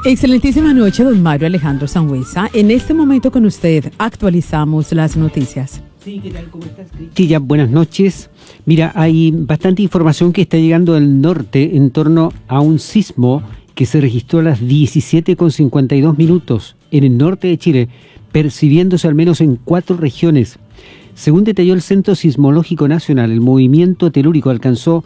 Excelentísima noche, don Mario Alejandro Sangüesa. En este momento con usted actualizamos las noticias. Sí, ¿qué tal? ¿Cómo estás, Cristi? Buenas noches. Mira, hay bastante información que está llegando del norte en torno a un sismo que se registró a las 17:52 minutos en el norte de Chile, percibiéndose al menos en 4 regiones. Según detalló el Centro Sismológico Nacional, el movimiento telúrico alcanzó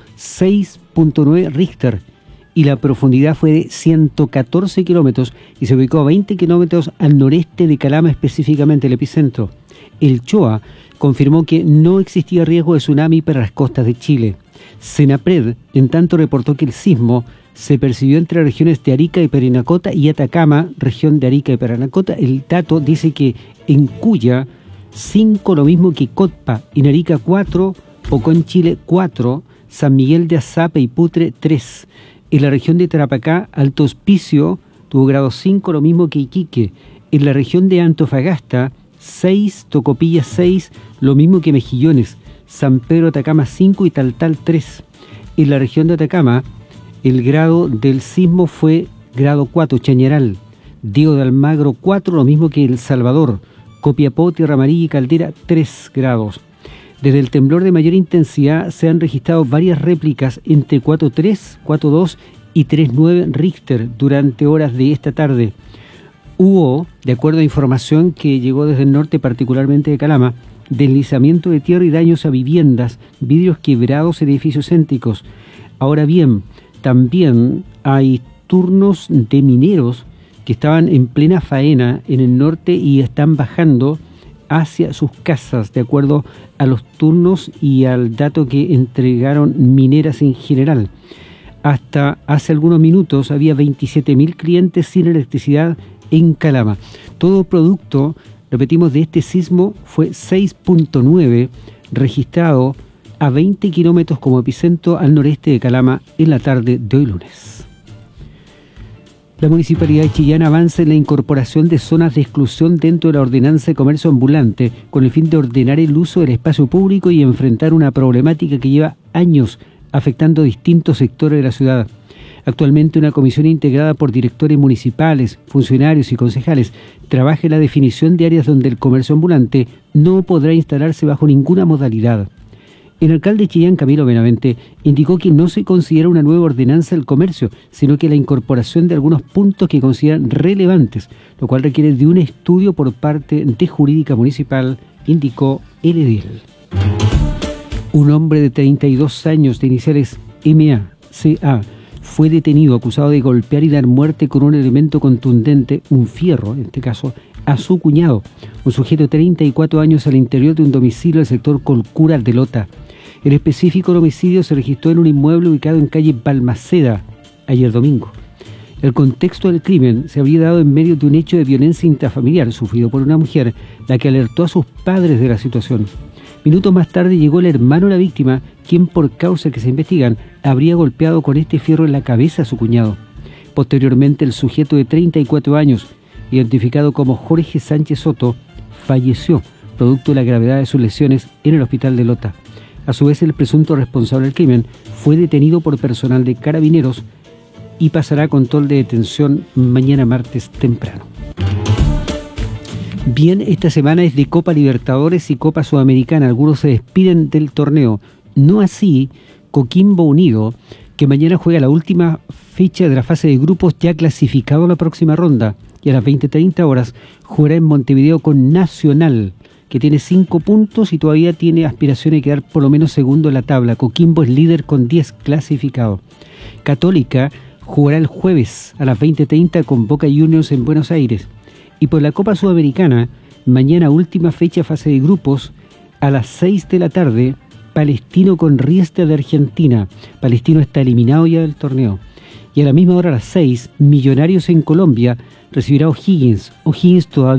6.9 Richter y la profundidad fue de 114 kilómetros y se ubicó a 20 kilómetros al noreste de Calama, específicamente el epicentro. El CHOA confirmó que no existía riesgo de tsunami para las costas de Chile. Senapred, en tanto, reportó que el sismo se percibió entre las regiones de Arica y Parinacota y Atacama, región de Arica y Parinacota. El dato dice que en Cuya 5, lo mismo que Cotpa, en Arica 4, Ocón, Chile 4, San Miguel de Azape y Putre 3. En la región de Tarapacá, Alto Hospicio tuvo grado 5, lo mismo que Iquique. En la región de Antofagasta 6, Tocopilla 6, lo mismo que Mejillones. San Pedro Atacama 5 y Taltal 3. En la región de Atacama, el grado del sismo fue grado 4, Chañaral. Diego de Almagro 4, lo mismo que El Salvador. Copiapó, Tierra Amarilla y Caldera 3 grados. Desde el temblor de mayor intensidad se han registrado varias réplicas entre 4.3, 4.2 y 3.9 Richter durante horas de esta tarde. Hubo, de acuerdo a información que llegó desde el norte, particularmente de Calama, deslizamiento de tierra y daños a viviendas, vidrios quebrados en edificios céntricos. Ahora bien, también hay turnos de mineros que estaban en plena faena en el norte y están bajando hacia sus casas, de acuerdo a los turnos y al dato que entregaron mineras en general. Hasta hace algunos minutos había 27.000 clientes sin electricidad en Calama. Todo producto, repetimos, de este sismo fue 6.9, registrado a 20 kilómetros como epicentro al noreste de Calama en la tarde de hoy lunes. La Municipalidad de Chillán avanza en la incorporación de zonas de exclusión dentro de la Ordenanza de Comercio Ambulante con el fin de ordenar el uso del espacio público y enfrentar una problemática que lleva años afectando distintos sectores de la ciudad. Actualmente una comisión integrada por directores municipales, funcionarios y concejales trabaja en la definición de áreas donde el comercio ambulante no podrá instalarse bajo ninguna modalidad. El alcalde de Chillán, Camilo Benavente, indicó que no se considera una nueva ordenanza del comercio, sino que la incorporación de algunos puntos que consideran relevantes, lo cual requiere de un estudio por parte de Jurídica Municipal, indicó el edil. Un hombre de 32 años de iniciales MACA fue detenido acusado de golpear y dar muerte con un elemento contundente, un fierro en este caso, a su cuñado, un sujeto de 34 años al interior de un domicilio del sector Colcura de Lota. El específico homicidio se registró en un inmueble ubicado en calle Balmaceda, ayer domingo. El contexto del crimen se habría dado en medio de un hecho de violencia intrafamiliar sufrido por una mujer, la que alertó a sus padres de la situación. Minutos más tarde llegó el hermano de la víctima, quien por causas que se investigan habría golpeado con este fierro en la cabeza a su cuñado. Posteriormente el sujeto de 34 años, identificado como Jorge Sánchez Soto, falleció producto de la gravedad de sus lesiones en el hospital de Lota. A su vez, el presunto responsable del crimen fue detenido por personal de Carabineros y pasará a control de detención mañana martes temprano. Bien, esta semana es de Copa Libertadores y Copa Sudamericana. Algunos se despiden del torneo. No así Coquimbo Unido, que mañana juega la última fecha de la fase de grupos ya clasificado a la próxima ronda. Y a las 20:30 horas jugará en Montevideo con Nacional, que tiene 5 puntos y todavía tiene aspiraciones de quedar por lo menos segundo en la tabla. Coquimbo es líder con 10 clasificados. Católica jugará el jueves a las 20:30 con Boca Juniors en Buenos Aires. Y por la Copa Sudamericana, mañana última fecha fase de grupos, a las 6 de la tarde, Palestino con Riestra de Argentina. Palestino está eliminado ya del torneo. Y a la misma hora, a las 6, Millonarios en Colombia recibirá a O'Higgins. O'Higgins todavía